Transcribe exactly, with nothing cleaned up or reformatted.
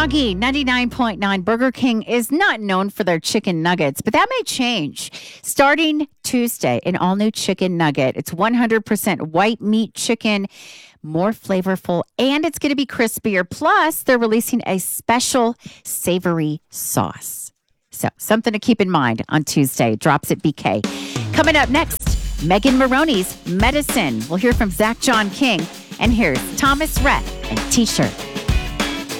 Froggy, ninety-nine point nine. Burger King is not known for their chicken nuggets, but that may change. Starting Tuesday, an all-new chicken nugget. It's one hundred percent white meat chicken, more flavorful, and it's going to be crispier. Plus, they're releasing a special savory sauce. So, something to keep in mind on Tuesday. Drops at B K. Coming up next, Megan Maroney's Medicine. We'll hear from Zach John King. And here's Thomas Rhett and T-Shirt.